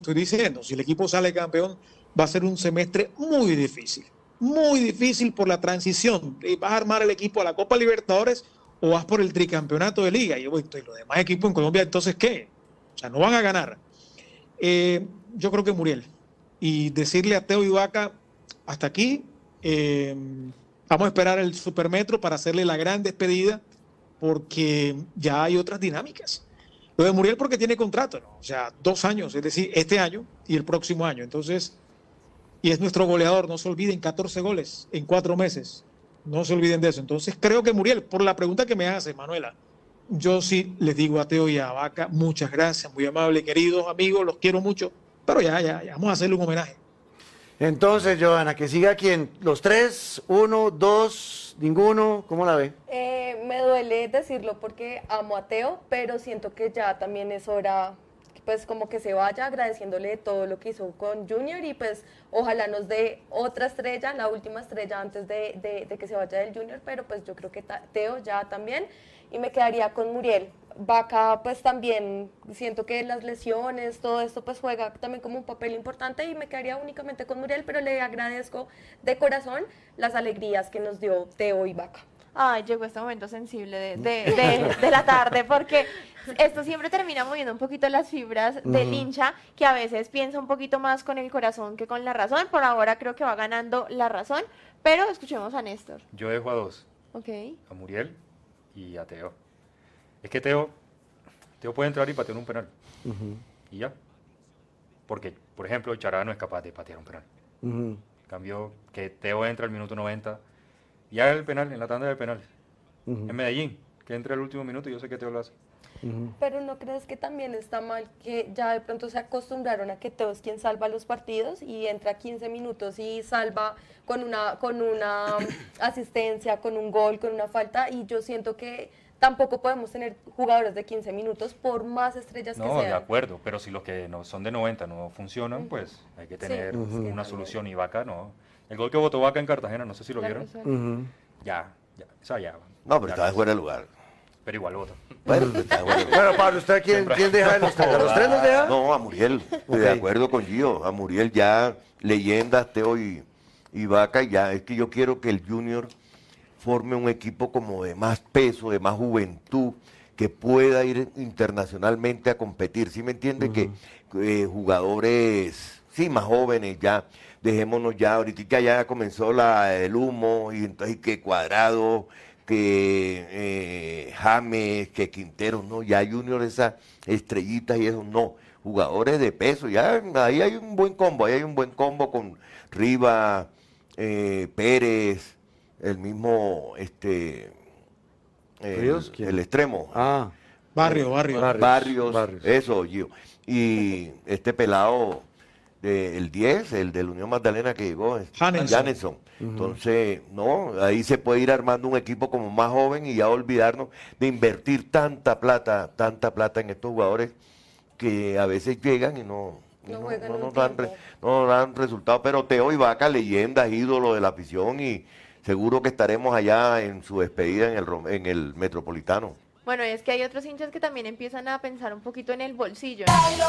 estoy diciendo, si el equipo sale campeón, va a ser un semestre muy difícil por la transición. ¿Vas a armar el equipo a la Copa Libertadores o vas por el tricampeonato de Liga? Y los demás equipos en Colombia, entonces, ¿qué? O sea, no van a ganar. Yo creo que Muriel. Y decirle a Teo y Vaca, hasta aquí, vamos a esperar el Supermetro para hacerle la gran despedida, porque ya hay otras dinámicas. Lo de Muriel porque tiene contrato, ¿no? O sea, 2 años, es decir, este año y el próximo año. Entonces, y es nuestro goleador, no se olviden, 14 goles en 4 meses. No se olviden de eso. Entonces, creo que Muriel, por la pregunta que me hace, Manuela, yo sí les digo a Teo y a Vaca, muchas gracias, muy amable, queridos amigos, los quiero mucho, pero ya, vamos a hacerle un homenaje. Entonces, Johanna, que siga quién, los 3, 1, 2, ninguno, ¿cómo la ve? Me duele decirlo porque amo a Teo, pero siento que ya también es hora, pues como que se vaya agradeciéndole todo lo que hizo con Junior y pues ojalá nos dé otra estrella, la última estrella antes de que se vaya del Junior, pero pues yo creo que Teo ya también y me quedaría con Muriel. Vaca pues también siento que las lesiones, todo esto pues juega también como un papel importante y me quedaría únicamente con Muriel, pero le agradezco de corazón las alegrías que nos dio Teo y Vaca. Ay, llegó este momento sensible de la tarde, porque esto siempre termina moviendo un poquito las fibras del hincha, que a veces piensa un poquito más con el corazón que con la razón. Por ahora creo que va ganando la razón, pero escuchemos a Néstor. Yo dejo a 2. Ok. A Muriel y a Teo. Es que Teo puede entrar y patear un penal. Y ya. Porque, por ejemplo, Chará no es capaz de patear un penal. En cambio, que Teo entra al minuto 90 y haga el penal, en la tanda del penal. En Medellín, que entre al último minuto y yo sé que Teo lo hace. Pero ¿no crees que también está mal que ya de pronto se acostumbraron a que Teo es quien salva los partidos y entra 15 minutos y salva con una asistencia, con un gol, con una falta? Y yo siento que tampoco podemos tener jugadores de 15 minutos por más estrellas que sean. No, de acuerdo, pero si los que no son de 90 no funcionan, pues hay que tener una solución. Y Vaca no. El gol que votó Vaca en Cartagena, no sé si lo vieron. Ya, o sea, ya. No, pero estaba fuera de lugar. Pero igual vota. Bueno, está bueno. Bueno, Pablo, ¿usted quién deja de los 3? ¿A los 3 los deja? No, a Muriel. Estoy de acuerdo con Gio. A Muriel ya, leyendas, Teo y Vaca, ya. Es que yo quiero que el Junior forme un equipo como de más peso, de más juventud, que pueda ir internacionalmente a competir. ¿Sí me entiende? Que jugadores, sí, más jóvenes ya. Dejémonos ya, ahorita ya comenzó el humo, y entonces que Cuadrado, que James, que Quintero, no, ya Junior esas estrellitas y eso, no, jugadores de peso, ya ahí hay un buen combo, con Riva, Pérez, el mismo, ¿Ríos? ¿Quién? el extremo. Barrios. Eso, Gio. Y este pelado, el 10, el de la Unión Magdalena que llegó, Janeson. Entonces, no, ahí se puede ir armando un equipo como más joven y ya olvidarnos de invertir tanta plata en estos jugadores que a veces llegan y no dan resultados. Pero Teo y Vaca, leyendas, ídolos de la afición, y seguro que estaremos allá en su despedida en el Metropolitano. Bueno, es que hay otros hinchas que también empiezan a pensar un poquito en el bolsillo.